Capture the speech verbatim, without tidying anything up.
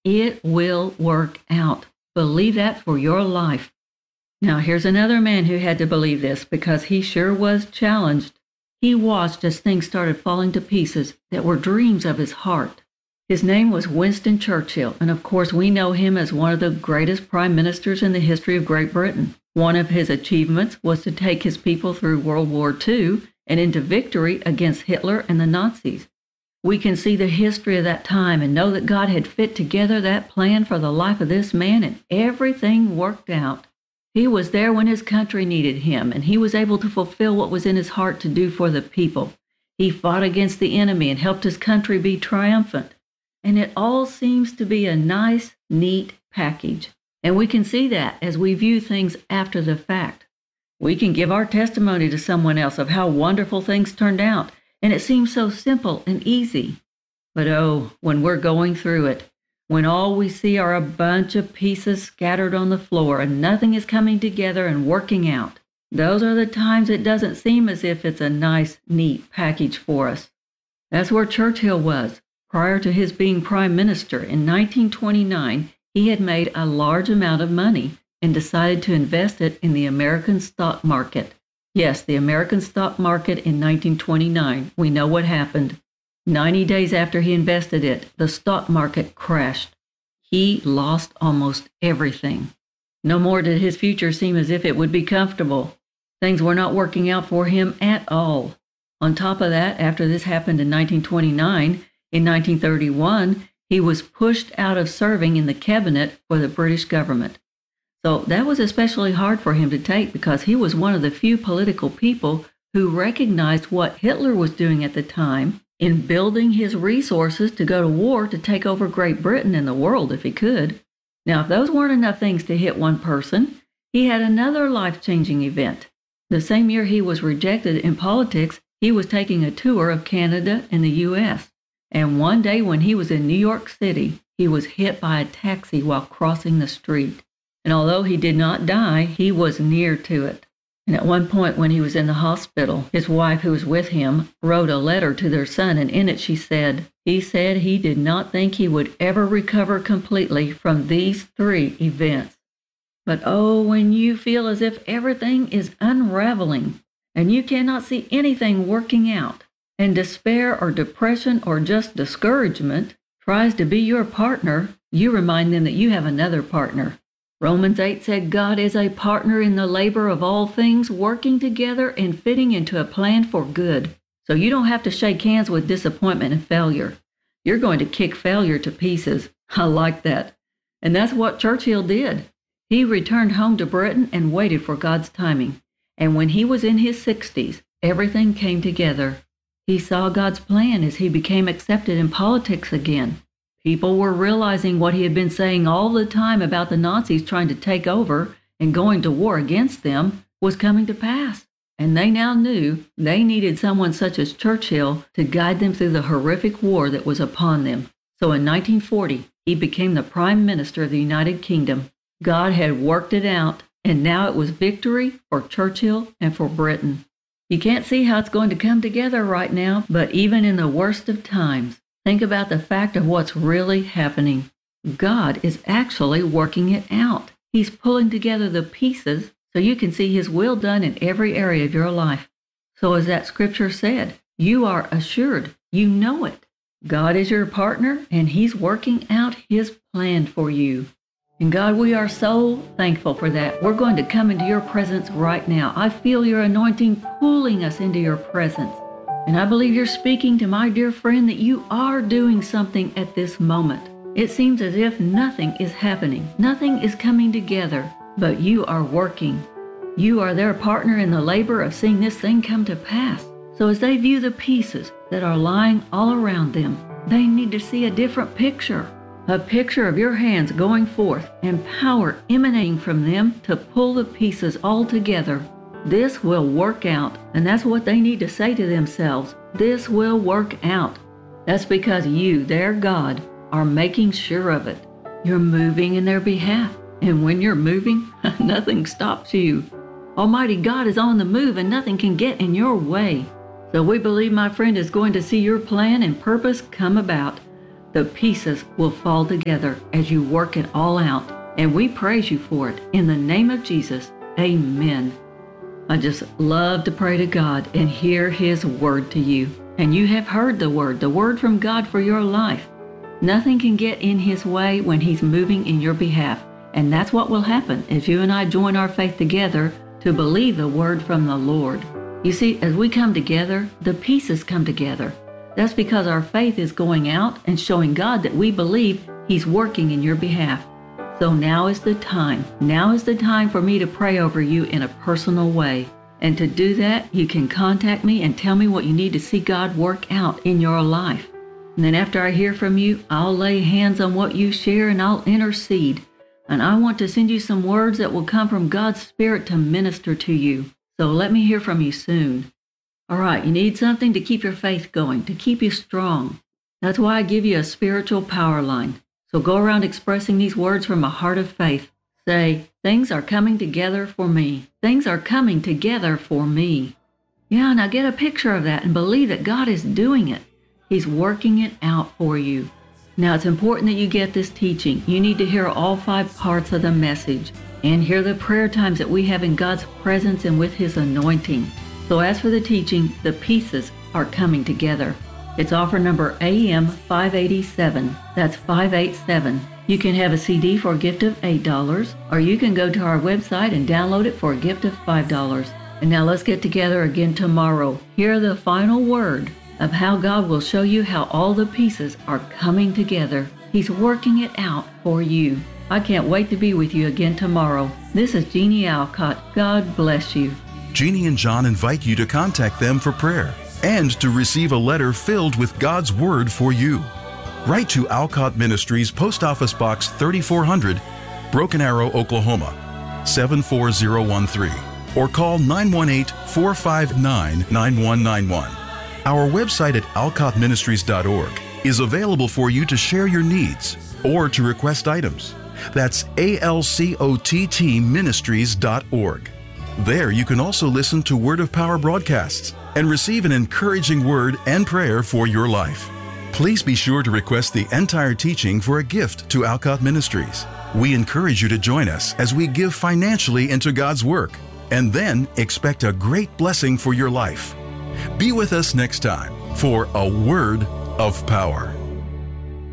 It will work out. Believe that for your life. Now, here's another man who had to believe this because he sure was challenged. He watched as things started falling to pieces that were dreams of his heart. His name was Winston Churchill, and of course we know him as one of the greatest prime ministers in the history of Great Britain. One of his achievements was to take his people through World War Two and into victory against Hitler and the Nazis. We can see the history of that time and know that God had fit together that plan for the life of this man, and everything worked out. He was there when his country needed him, and he was able to fulfill what was in his heart to do for the people. He fought against the enemy and helped his country be triumphant. And it all seems to be a nice, neat package. And we can see that as we view things after the fact. We can give our testimony to someone else of how wonderful things turned out, and it seems so simple and easy. But oh, when we're going through it, when all we see are a bunch of pieces scattered on the floor and nothing is coming together and working out, those are the times it doesn't seem as if it's a nice, neat package for us. That's where Churchill was. Prior to his being prime minister in nineteen twenty-nine, he had made a large amount of money and decided to invest it in the American stock market. Yes, the American stock market in nineteen twenty-nine. We know what happened. ninety days after he invested it, the stock market crashed. He lost almost everything. No more did his future seem as if it would be comfortable. Things were not working out for him at all. On top of that, after this happened in nineteen twenty-nine, in nineteen thirty-one, he was pushed out of serving in the cabinet for the British government. So that was especially hard for him to take because he was one of the few political people who recognized what Hitler was doing at the time in building his resources to go to war to take over Great Britain and the world if he could. Now, if those weren't enough things to hit one person, he had another life-changing event. The same year he was rejected in politics, he was taking a tour of Canada and the U S And one day when he was in New York City, he was hit by a taxi while crossing the street. And although he did not die, he was near to it. And at one point when he was in the hospital, his wife, who was with him, wrote a letter to their son, and in it she said, he said he did not think he would ever recover completely from these three events. But oh, when you feel as if everything is unraveling and you cannot see anything working out, and despair or depression or just discouragement tries to be your partner, you remind them that you have another partner. Romans eight said God is a partner in the labor of all things, working together and fitting into a plan for good. So you don't have to shake hands with disappointment and failure. You're going to kick failure to pieces. I like that. And that's what Churchill did. He returned home to Britain and waited for God's timing. And when he was in his sixties, everything came together. He saw God's plan as he became accepted in politics again. People were realizing what he had been saying all the time about the Nazis trying to take over and going to war against them was coming to pass. And they now knew they needed someone such as Churchill to guide them through the horrific war that was upon them. So in nineteen forty, he became the Prime Minister of the United Kingdom. God had worked it out, and now it was victory for Churchill and for Britain. You can't see how it's going to come together right now, but even in the worst of times, think about the fact of what's really happening. God is actually working it out. He's pulling together the pieces so you can see his will done in every area of your life. So as that scripture said, you are assured, you know it. God is your partner, and he's working out his plan for you. And God, we are so thankful for that. We're going to come into your presence right now. I feel your anointing pulling us into your presence. And I believe you're speaking to my dear friend that you are doing something at this moment. It seems as if nothing is happening. Nothing is coming together, but you are working. You are their partner in the labor of seeing this thing come to pass. So as they view the pieces that are lying all around them, they need to see a different picture. A picture of your hands going forth and power emanating from them to pull the pieces all together. This will work out, and that's what they need to say to themselves. This will work out. That's because you, their God, are making sure of it. You're moving in their behalf, and when you're moving, nothing stops you. Almighty God is on the move, and nothing can get in your way. So we believe my friend is going to see your plan and purpose come about. the pieces will fall together as you work it all out. And we praise you for it. In the name of Jesus, amen. I just love to pray to God and hear His word to you. And you have heard the word, the word from God for your life. Nothing can get in His way when He's moving in your behalf. And that's what will happen if you and I join our faith together to believe the word from the Lord. You see, as we come together, the pieces come together. That's because our faith is going out and showing God that we believe He's working in your behalf. So now is the time. Now is the time for me to pray over you in a personal way. And to do that, you can contact me and tell me what you need to see God work out in your life. And then after I hear from you, I'll lay hands on what you share and I'll intercede. And I want to send you some words that will come from God's Spirit to minister to you. So let me hear from you soon. All right, you need something to keep your faith going, to keep you strong. That's why I give you a spiritual power line. So go around expressing these words from a heart of faith. Say, things are coming together for me. Things are coming together for me. Yeah, now get a picture of that and believe that God is doing it. He's working it out for you. Now, it's important that you get this teaching. You need to hear all five parts of the message and hear the prayer times that we have in God's presence and with His anointing. So as for the teaching, the pieces are coming together. It's offer number A M five eighty-seven. That's five eighty-seven. You can have a C D for a gift of eight dollars, or you can go to our website and download it for a gift of five dollars. And now let's get together again tomorrow. Hear the final word of how God will show you how all the pieces are coming together. He's working it out for you. I can't wait to be with you again tomorrow. This is Jeannie Alcott. God bless you. Jeannie and John invite you to contact them for prayer and to receive a letter filled with God's Word for you. Write to Alcott Ministries, Post Office Box thirty-four hundred, Broken Arrow, Oklahoma, seven four zero one three, or call nine one eight, four five nine, nine one nine one. Our website at alcott ministries dot org is available for you to share your needs or to request items. That's A L C O T T ministries dot org. There you can also listen to Word of Power broadcasts and receive an encouraging word and prayer for your life. Please be sure to request the entire teaching for a gift to Alcott Ministries. We encourage you to join us as we give financially into God's work, and then expect a great blessing for your life. Be with us next time for A Word of Power.